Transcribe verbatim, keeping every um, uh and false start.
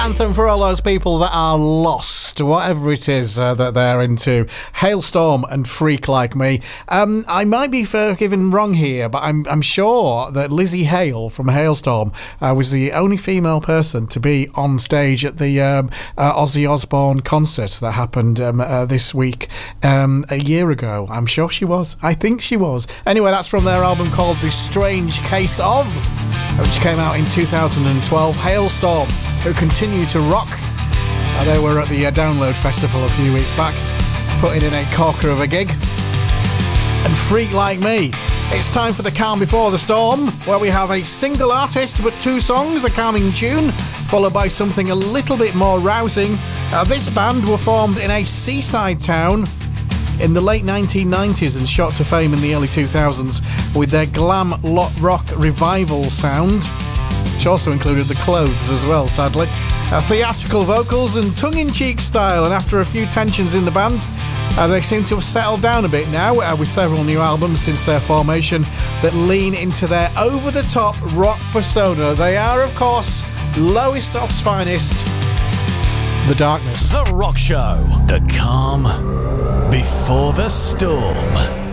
anthem for all those people that are lost, whatever it is uh, that they're into. Halestorm and Freak Like Me. Um, I might be forgiven wrong here, but I'm, I'm sure that Lizzie Hale from Halestorm uh, was the only female person to be on stage at the um, uh, Ozzy Osbourne concert that happened um, uh, this week um, a year ago. I'm sure she was. I think she was. Anyway, that's from their album called The Strange Case Of, which came out in two thousand twelve. Halestorm, who continue to rock. Uh, they were at the uh, Download Festival a few weeks back, putting in a corker of a gig. And Freak Like Me. It's time for the Calm Before the Storm, where we have a single artist but two songs, a calming tune, followed by something a little bit more rousing. Uh, this band were formed in a seaside town in the late nineteen nineties and shot to fame in the early two thousands with their glam rock revival sound, which also included the clothes as well, sadly. Uh, theatrical vocals and tongue-in-cheek style, and after a few tensions in the band, uh, they seem to have settled down a bit now, uh, with several new albums since their formation that lean into their over-the-top rock persona. They are, of course, Lowestoft's finest, The Darkness. The Rock Show. The Calm Before the Storm.